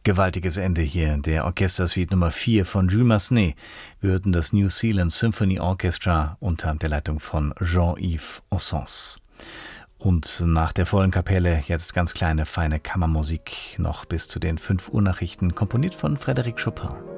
Gewaltiges Ende hier der Orchestersuite Nummer 4 von Jules Massenet. Wir hörten das New Zealand Symphony Orchestra unter der Leitung von Jean-Yves Ossens. Und nach der vollen Kapelle jetzt ganz kleine, feine Kammermusik noch bis zu den 5 Uhr Nachrichten, komponiert von Frédéric Chopin.